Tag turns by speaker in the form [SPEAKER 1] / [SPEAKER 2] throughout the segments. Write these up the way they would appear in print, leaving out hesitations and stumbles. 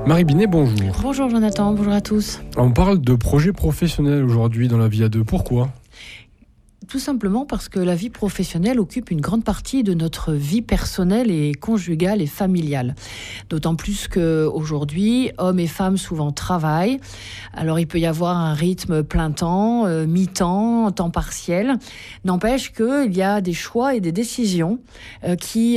[SPEAKER 1] Marie Binet, bonjour.
[SPEAKER 2] Bonjour Jonathan, bonjour à tous.
[SPEAKER 1] On parle de projets professionnels aujourd'hui dans la vie à deux. Pourquoi ?
[SPEAKER 2] Tout simplement parce que la vie professionnelle occupe une grande partie de notre vie personnelle et conjugale et familiale. D'autant plus qu'aujourd'hui, hommes et femmes souvent travaillent. Alors il peut y avoir un rythme plein temps, mi-temps, temps partiel. N'empêche qu'il y a des choix et des décisions qui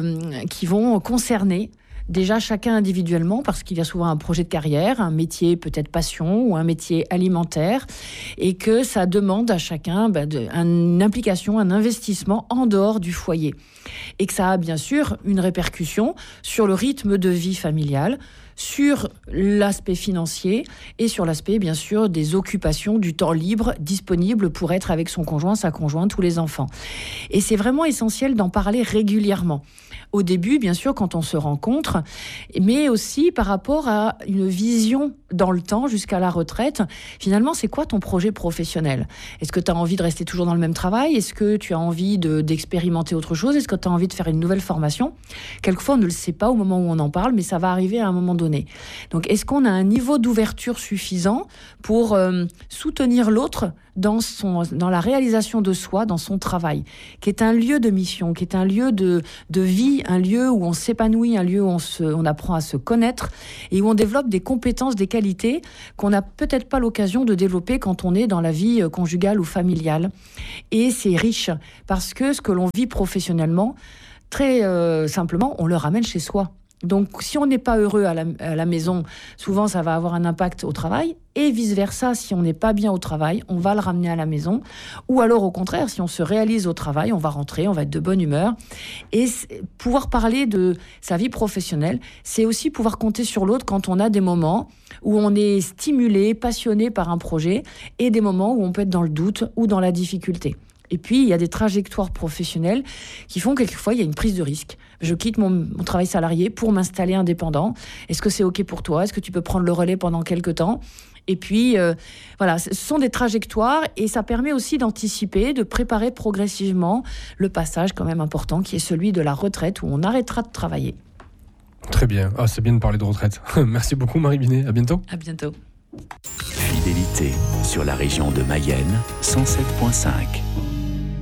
[SPEAKER 2] vont concerner déjà chacun individuellement, parce qu'il y a souvent un projet de carrière, un métier peut-être passion ou un métier alimentaire, et que ça demande à chacun une implication, un investissement en dehors du foyer. Et que ça a bien sûr une répercussion sur le rythme de vie familiale, sur l'aspect financier et sur l'aspect, bien sûr, des occupations, du temps libre disponible pour être avec son conjoint, sa conjointe ou les enfants. Et c'est vraiment essentiel d'en parler régulièrement. Au début, bien sûr, quand on se rencontre, mais aussi par rapport à une vision dans le temps jusqu'à la retraite. Finalement, c'est quoi ton projet professionnel ? Est-ce que tu as envie de rester toujours dans le même travail ? Est-ce que tu as envie d'expérimenter autre chose ? Est-ce que tu as envie de faire une nouvelle formation ? Quelquefois, on ne le sait pas au moment où on en parle, mais ça va arriver à un moment donné. Donc, est-ce qu'on a un niveau d'ouverture suffisant pour soutenir l'autre dans la réalisation de soi, dans son travail, qui est un lieu de mission, qui est un lieu de vie, un lieu où on s'épanouit, un lieu où on apprend à se connaître et où on développe des compétences, des qualités qu'on n'a peut-être pas l'occasion de développer quand on est dans la vie conjugale ou familiale. Et c'est riche, parce que ce que l'on vit professionnellement, très simplement, on le ramène chez soi. Donc, si on n'est pas heureux à la maison, souvent, ça va avoir un impact au travail. Et vice-versa, si on n'est pas bien au travail, on va le ramener à la maison. Ou alors, au contraire, si on se réalise au travail, on va rentrer, on va être de bonne humeur. Et pouvoir parler de sa vie professionnelle, c'est aussi pouvoir compter sur l'autre quand on a des moments où on est stimulé, passionné par un projet, et des moments où on peut être dans le doute ou dans la difficulté. Et puis, il y a des trajectoires professionnelles qui font quelquefois, il y a une prise de risque. Je quitte mon travail salarié pour m'installer indépendant. Est-ce que c'est OK pour toi ? Est-ce que tu peux prendre le relais pendant quelques temps ? Et puis, voilà, ce sont des trajectoires et ça permet aussi d'anticiper, de préparer progressivement le passage quand même important qui est celui de la retraite où on arrêtera de travailler.
[SPEAKER 1] Très bien. C'est bien de parler de retraite. Merci beaucoup Marie Binet. À bientôt.
[SPEAKER 2] À bientôt.
[SPEAKER 3] Fidélité sur la région de Mayenne, 107.5.